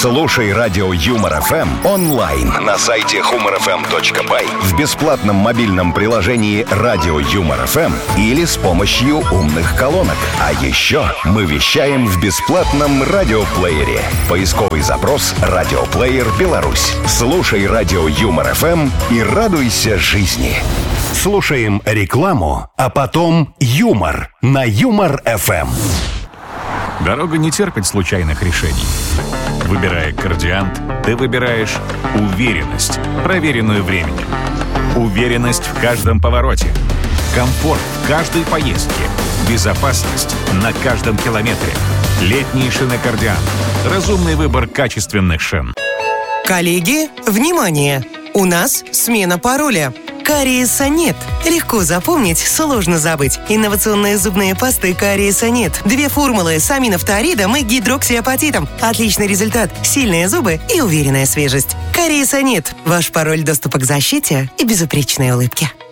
Слушай радио Юмор ФМ онлайн на сайте humorfm.by, в бесплатном мобильном приложении радио Юмор ФМ или с помощью умных колонок. А еще мы вещаем в бесплатном радиоплеере. Поисковый запрос «Радиоплеер Беларусь». Слушай радио Юмор ФМ и радуйся жизни. Слушаем рекламу, а потом юмор на Юмор ФМ. Дорога не терпит случайных решений. Выбирая Кардиант, ты выбираешь уверенность, проверенную временем. Уверенность в каждом повороте. Комфорт в каждой поездке. Безопасность на каждом километре. Летние шины Кардиант. Разумный выбор качественных шин. Коллеги, внимание! У нас смена пароля. Кариеса нет. Легко запомнить, сложно забыть. Инновационные зубные пасты Кариеса нет. 2 формулы с аминофторидом и гидроксиапатитом. Отличный результат. Сильные зубы и уверенная свежесть. Кариеса нет. Ваш пароль доступа к защите и безупречной улыбке.